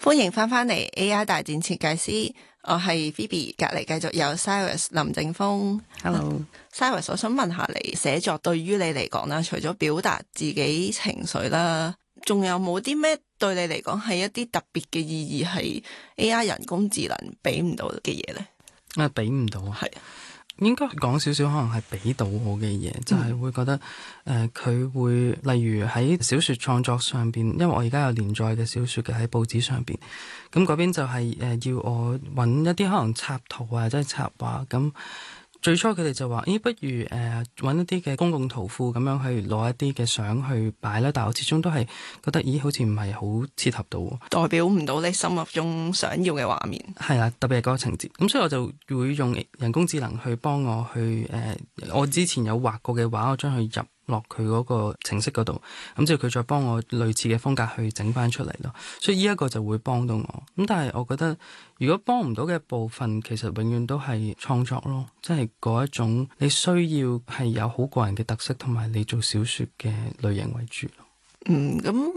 歡迎翻嚟 AI 大戰設計師，我係 Phoebe， 隔籬繼續有 Cyrus 林正峰。Hello，Cyrus， 我想問下你寫作對於你嚟講啦，除咗表達自己情緒啦，仲有冇啲咩對你嚟講係一啲特別嘅意義係 AI 人工智能俾唔到嘅嘢呢？ 俾唔到啊， 係應該講少少，可能係俾到我嘅嘢，就係會覺得佢會例如喺小說創作上邊，因為我而家有連載嘅小說嘅喺報紙上邊，咁嗰邊就係要我揾一啲可能插圖啊，即係插畫咁。最初佢哋就話：不如揾一啲嘅公共圖庫咁樣去攞一啲嘅相去擺啦。但我始終都係覺得，好似唔係好切合到， 代表唔到你心目中想要嘅畫面。 係啦，特別係嗰個情節。咁所以我就會用人工智能去幫我去我之前有畫過嘅畫，我將佢入落佢嗰個程式嗰度，咁之後佢再幫我類似嘅風格去整翻出嚟咯。所以呢一個就會幫到我。咁但係我覺得，如果幫唔到嘅部分，其實永遠都係創作咯，即係嗰一種你需要係有好個人嘅特色，同埋你做小說嘅類型為主咯。 咁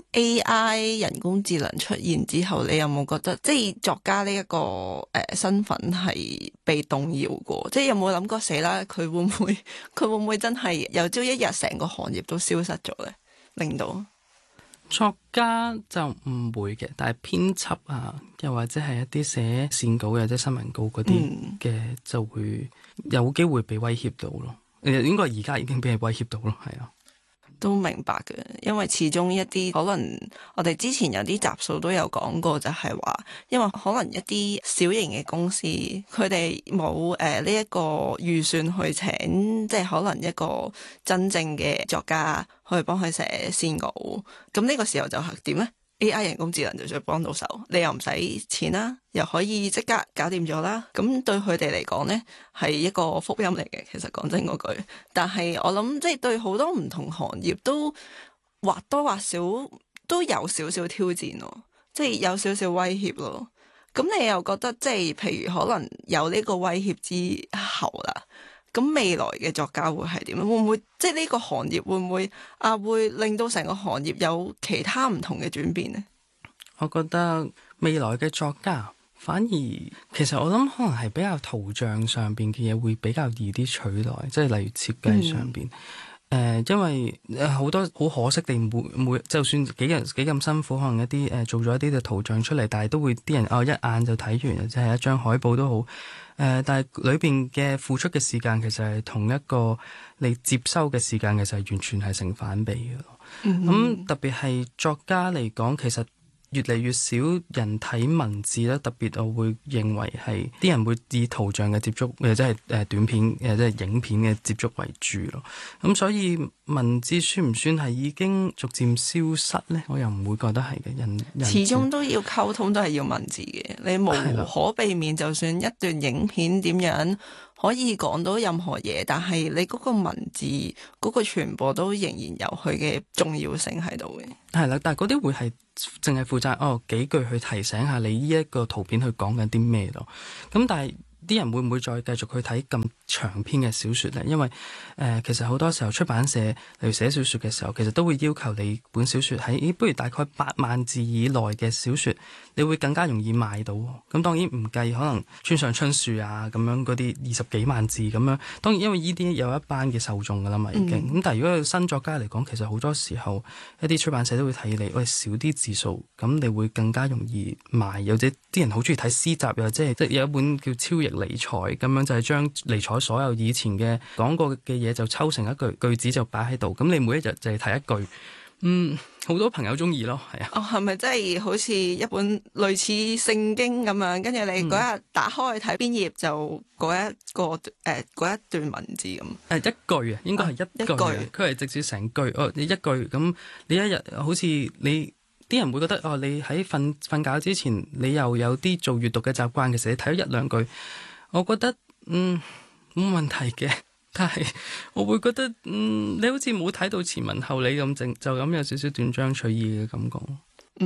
AI 人工智能出現之後，你有冇覺得即係作家呢一個身份係被動搖過？即係有冇諗過死啦？佢會唔會真係有朝一日成個行業都消失咗呢？令到作家就唔會嘅，但係編輯啊，又或者係一啲寫線稿或者新聞稿嗰啲嘅，就會有機會被威脅到咯。應該而家已經被威脅到咯，係啊。 都明白嘅，因為始終一啲可能我哋之前有啲集數都有講過，就係話，因為可能一啲小型嘅公司，佢哋冇呢一個預算去請，即係可能一個真正嘅作家去幫佢寫線稿，咁呢個時候就係點呢？AI 人工智能就再幫到手，你又唔使錢啦，又可以即刻搞掂咗啦。咁對佢哋嚟講呢，係一個福音嚟嘅。其實講真嗰句，但係我諗即係對好多唔同行業都或多或少都有少少挑戰咯，即係有少少威脅咯。咁你又覺得即係譬如可能有呢個威脅之後啦，咁未來嘅作家會係點？會唔會即係呢個行業會唔會會令到成個行業有其他唔同嘅轉變呢？ 我覺得未來嘅作家反而其實我諗可能係比較圖像上邊嘅嘢會比較易啲取代，即係例如設計上邊。因為好多好可惜地每就算幾咁辛苦，可能一啲做咗一啲嘅圖像出嚟，但係都會啲人一眼就睇完，即係一張海報都好。但係裏邊嘅付出嘅時間其實係同一個你接收嘅時間，其實係完全係成反比嘅咯。咁特別係作家嚟講，其實越嚟越少人睇文字咧，特別我會認為係啲人會以圖像嘅接觸，或者係短片，即係影片嘅接觸為主咯。咁所以文字算唔算係已經逐漸消失呢？我又唔會覺得係嘅。人始終都要溝通，都係要文字嘅。你無可避免，就算一段影片點樣可以講到任何嘢，但係你嗰個文字嗰個傳播都仍然有佢嘅重要性喺度嘅。 係啦，但係嗰啲會係淨係負責幾句去提醒下你呢一個圖片去講緊啲咩咯。咁但係啲人會唔會再繼續去睇咁長篇嘅小說呢？因為其實好多時候出版社例如寫小說嘅時候，其實都會要求你本小說喺不如大概8萬字以內嘅小說，你會更加容易賣到。咁當然唔計可能村上春樹啊咁樣嗰啲20幾萬字咁樣。當然因為呢啲有一班嘅受眾噶啦嘛已經。咁但係如果新作家嚟講，其實好多時候一啲出版社都會睇你，少啲字數，咁你會更加容易賣。或者啲人好中意睇詩集，又即係有一本叫《超譯尼采》咁樣，就係將尼采所有以前嘅講過嘅嘢就抽成一句子就擺喺度，咁你每一日就係睇一句。好多朋友中意咯，係啊。 係咪真係好似一本類似聖經咁樣？跟住你嗰日打開睇邊頁就嗰一段文字咁。 一句啊，應該係一句。佢係直接成句。你一句咁，你一日好似你啲人會覺得你喺瞓覺之前，你又有啲做閱讀嘅習慣嘅時候，你睇咗一兩句，我覺得冇問題嘅。但係我會覺得你好似冇睇到前文後理咁，就咁有少少斷章取義嘅感覺。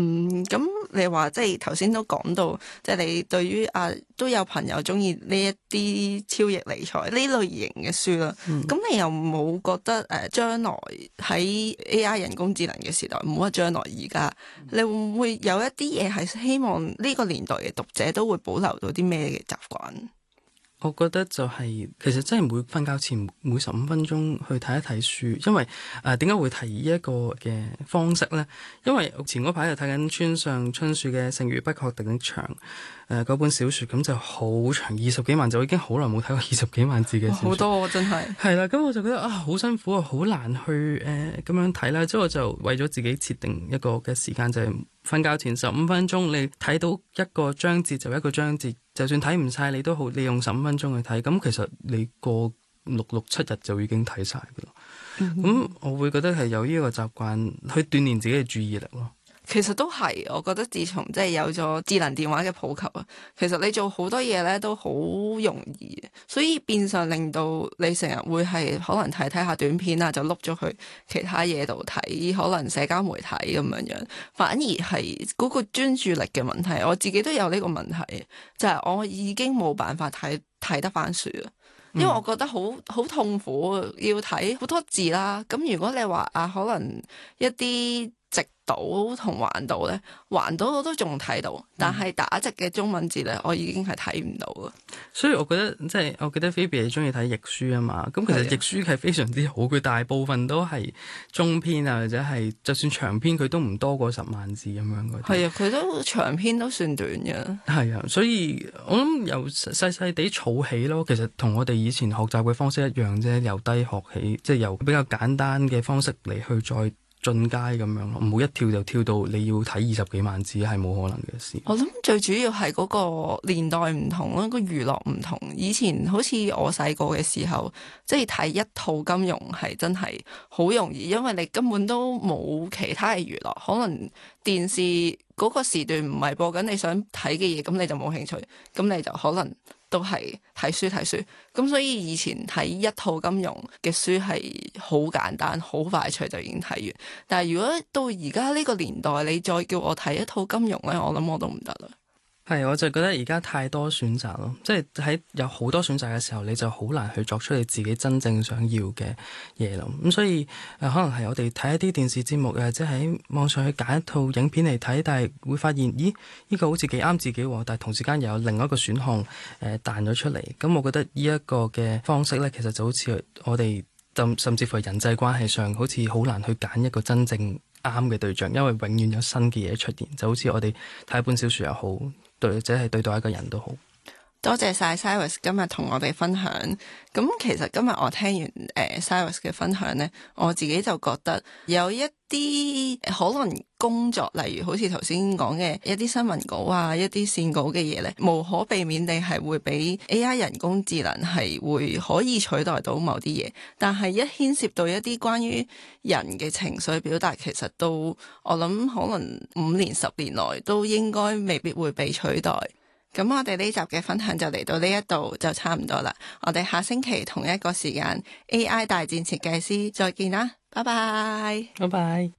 咁你話即係頭先都講到，即係你對於都有朋友中意呢一啲超逆理財呢類型嘅書啦。咁你又冇覺得將來喺 AI 人工智能嘅時代，唔好話將來而家，你會唔會有一啲嘢係希望呢個年代嘅讀者都會保留到啲咩嘅習慣？ 我覺得就係、其實真係每瞓覺前每15分鐘去睇一睇書，因為點解會提呢一個嘅方式呢？因為前嗰排就睇緊村上春樹嘅《剩餘不確定的牆》嗰本小説，咁就好長20幾萬，就已經好耐冇睇過20幾萬字嘅小説， 好多真係係啦。咁我就覺得好辛苦啊，好難去咁樣睇啦。之後我就為咗自己設定一個嘅時間，就係瞓覺前15分鐘，你睇到一個章節就一個章節，就算睇唔晒你都好，你用15分鐘去睇，咁其實你過6、7日就已經睇晒噶啦。咁我會覺得係有呢個習慣去鍛鍊自己嘅注意力咯。 其實都係，我覺得自從即係有咗智能電話嘅普及啊，其實你做好多嘢咧都好容易，所以變相令到你成日會係可能睇下短片啊，就碌咗去其他嘢度睇，可能社交媒體咁樣，反而係嗰個專注力嘅問題。我自己都有呢個問題，就係我已經冇辦法睇得翻書啦。因為我覺得好痛苦，要睇好多字啦。咁如果你話可能一啲直島同橫島咧，橫島我都仲睇到，但係打直嘅中文字咧，我已經係睇唔到啦。 所以我覺得我記得 Phoebe 你中意睇譯書啊嘛。咁其實譯書係非常之好，佢大部分都係中篇啊，或者係就算長篇佢都唔多過10萬字咁樣嗰啲。係啊，佢都長篇都算短嘅。係啊，所以我諗由細細地儲起咯，其實同我哋以前學習嘅方式一樣啫，由低學起，即係由比較簡單嘅方式嚟去再進階咁樣咯，唔好一跳就跳到你要睇20幾萬字，係冇可能嘅事。 我諗最主要係嗰個年代唔同咯，個娛樂唔同。以前好似我細個嘅時候，即係睇一套金庸係真係好容易，因為你根本都冇其他嘅娛樂，可能電視嗰個時段唔係播緊你想睇嘅嘢，咁你就冇興趣，咁你就可能都係睇書，咁所以以前睇一套金庸嘅書係好簡單，好快脆就已經睇完。但係如果到而家呢個年代，你再叫我睇一套金庸呢，我諗我都唔得啦。 係，我就覺得而家太多選擇咯，即係喺有好多選擇嘅時候，你就好難去作出你自己真正想要嘅嘢咯。咁所以可能係我哋睇一啲電視節目，或者喺網上去揀一套影片嚟睇，但係會發現，咦，呢個好似幾啱自己喎，但係同時間又有另外一個選項彈咗出嚟。咁我覺得呢一個嘅方式呢，其實就好似我哋甚至乎係人際關係上，好似好難去揀一個真正啱嘅對象，因為永遠有新嘅嘢出現，就好似我哋睇一本小説又好，或者係對待一個人都好。 多謝晒 Cyrus 今日同我哋分享。咁其實今日我聽完Cyrus 嘅分享呢，我自己就覺得有一啲可能工作，例如好似頭先講嘅一啲新聞稿啊，一啲線稿嘅嘢呢，無可避免地係會俾 AI 人工智能係會可以取代到某啲嘢。但係一牽涉到一啲關於人嘅情緒表達，其實都我諗可能5年10年內都應該未必會被取代。咁我哋呢集嘅分享就嚟到呢一度就差唔多啦，我哋下星期同一個時間 AI 大戰設計師再見啦，拜拜， 拜拜。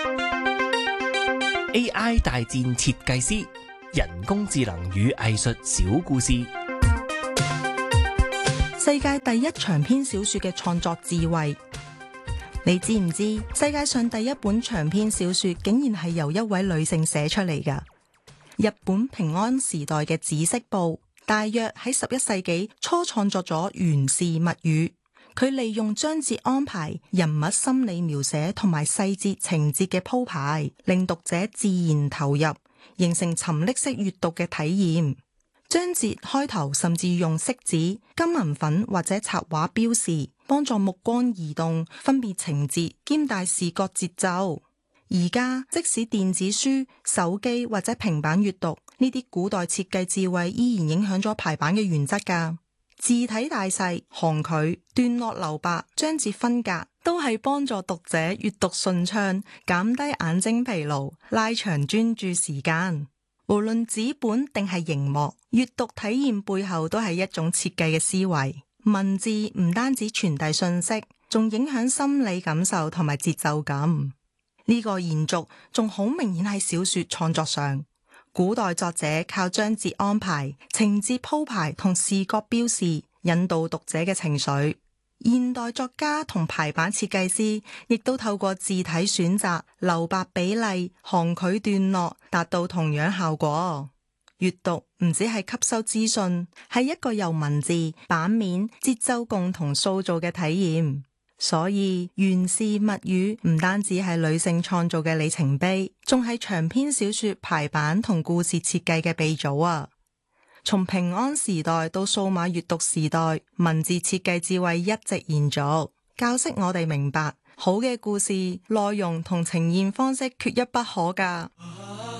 AI 大戰設計師，人工智能與藝術小故事。 世界第一長篇小說嘅創作智慧，你知唔知世界上第一本長篇小說竟然係由一位女性寫出嚟㗎？日本平安時代嘅紫式部大約喺11世紀初創作咗《源氏物語》，佢利用章節安排、人物心理描寫同埋細節情節嘅鋪排，令讀者自然投入，形成沉溺式閱讀嘅體驗。章節開頭甚至用色紙、金銀粉或者插畫標示，幫助目光移動、分別情節兼帶視覺節奏。而家即使電子書、手機或者平板閱讀，呢啲古代設計智慧依然影響咗排版嘅原則㗎。字體大細、行距、段落留白、章節分隔，都係幫助讀者閱讀順暢，減低眼睛疲勞，拉長專注時間。無論紙本定係熒幕，閱讀體驗背後都係一種設計嘅思維。文字唔單止傳遞信息，仲影響心理感受同埋節奏感。 呢個延續仲好明顯喺小說創作上，古代作者靠章節安排、情節鋪排同視覺標示引導讀者嘅情緒。現代作家同排版設計師亦都透過字體選擇、留白比例、行距段落，達到同樣效果。閱讀唔只係吸收資訊，係一個由文字、版面、節奏共同塑造嘅體驗。所以源氏物語唔單止係女性創造嘅里程碑，仲係長篇小說排版同故事設計嘅鼻祖啊！從平安時代到數碼閱讀時代，文字設計智慧一直延續，教識我哋明白好嘅故事內容同呈現方式缺一不可㗎。